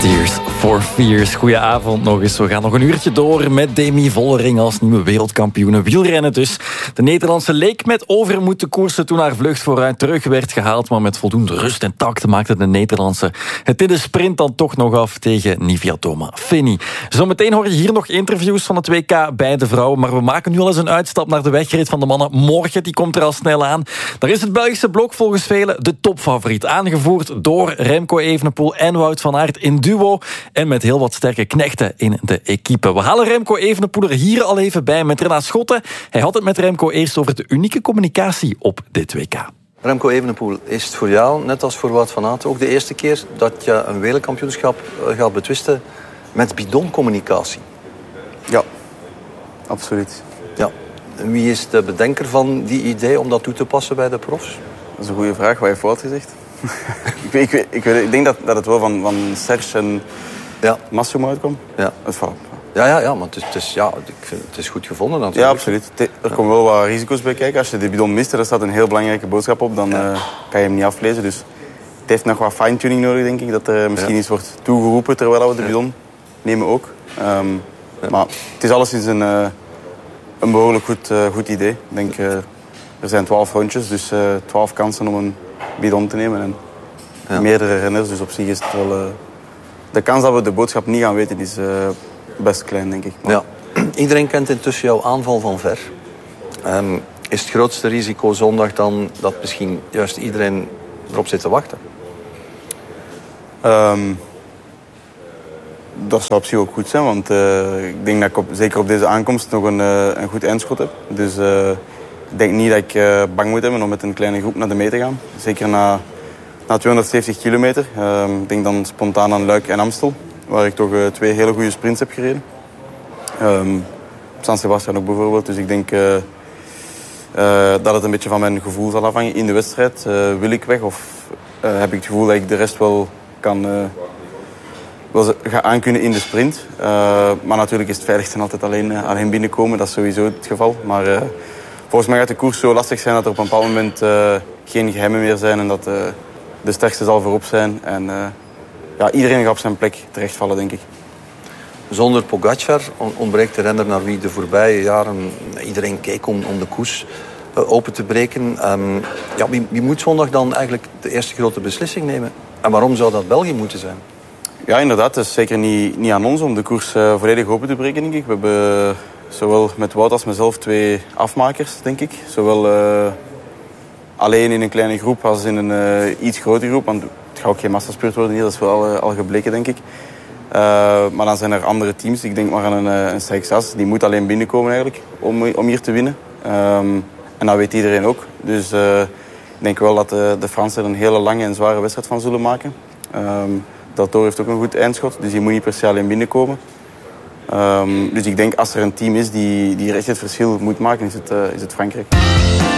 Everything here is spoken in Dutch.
Tears for Fears. Goedenavond nog eens. We gaan nog een uurtje door met Demi Vollering als nieuwe wereldkampioene wielrennen dus. De Nederlandse leek met overmoed te koersen toen haar vlucht vooruit terug werd gehaald, maar met voldoende rust en tact maakte de Nederlandse het in de sprint dan toch nog af tegen Nivia-Toma Fini. Zometeen hoor je hier nog interviews van het WK bij de vrouwen, maar we maken nu al eens een uitstap naar de wegrit van de mannen. Morgen, die komt er al snel aan. Daar is het Belgische blok volgens velen de topfavoriet, aangevoerd door Remco Evenepoel en Wout van Aert in duo en met heel wat sterke knechten in de equipe. We halen Remco Evenepoel er hier al even bij met Renaat Schotten. Hij had het met Remco eerst over de unieke communicatie op dit WK. Remco Evenepoel, is het voor jou, net als voor Wout van Aert, ook de eerste keer dat je een wereldkampioenschap gaat betwisten met bidoncommunicatie? Ja, absoluut. Ja. En wie is de bedenker van die idee om dat toe te passen bij de profs? Dat is een goede vraag. Wat heeft Wout gezegd? ik denk dat het wel van Serge en Massimo uitkwam. Ja. Ja, maar het is goed gevonden natuurlijk. Ja, absoluut. Er komen wel wat risico's bij kijken. Als je de bidon mist, er staat een heel belangrijke boodschap op, dan kan je hem niet aflezen. Dus het heeft nog wat fine-tuning nodig, denk ik. Dat er misschien iets wordt toegeroepen terwijl we de bidon nemen ook. Maar het is alleszins een behoorlijk goed idee. Ik denk, er zijn 12 rondjes, dus 12 kansen om een bidon te nemen. En meerdere renners, dus op zich is het wel... de kans dat we de boodschap niet gaan weten is best klein, denk ik. Maar... Ja. Iedereen kent intussen jouw aanval van ver. Is het grootste risico zondag dan dat misschien juist iedereen erop zit te wachten? Dat zou op zich ook goed zijn, want ik denk dat ik zeker op deze aankomst nog een goed eindschot heb. Dus ik denk niet dat ik bang moet hebben om met een kleine groep naar de mee te gaan. Zeker na 270 kilometer. Ik denk dan spontaan aan Luik en Amstel, waar ik toch 2 hele goede sprints heb gereden. Op San Sebastian ook bijvoorbeeld. Dus ik denk dat het een beetje van mijn gevoel zal afhangen in de wedstrijd. Wil ik weg of heb ik het gevoel dat ik de rest wel ga aankunnen in de sprint. Maar natuurlijk is het veiligste altijd alleen binnenkomen. Dat is sowieso het geval. Maar volgens mij gaat de koers zo lastig zijn dat er op een bepaald moment geen geheimen meer zijn. En dat de sterkste zal voorop zijn. En iedereen gaat op zijn plek terechtvallen, denk ik. Zonder Pogacar ontbreekt de renner naar wie de voorbije jaren iedereen keek om de koers open te breken. Wie moet zondag dan eigenlijk de eerste grote beslissing nemen? En waarom zou dat België moeten zijn? Ja, inderdaad. Het is zeker niet aan ons om de koers volledig open te breken, denk ik. We hebben zowel met Wout als mezelf 2 afmakers, denk ik. Zowel alleen in een kleine groep als in een iets grotere groep. Want het gaat ook geen massaspurt worden hier, dat is wel al gebleken, denk ik. Maar dan zijn er andere teams. Ik denk maar aan een Strijksas. Die moet alleen binnenkomen eigenlijk om hier te winnen. En dat weet iedereen ook. Dus ik denk wel dat de Fransen er een hele lange en zware wedstrijd van zullen maken. Daltor heeft ook een goed eindschot, dus die moet niet per se alleen binnenkomen. Dus ik denk als er een team is die echt het verschil moet maken, is het Frankrijk.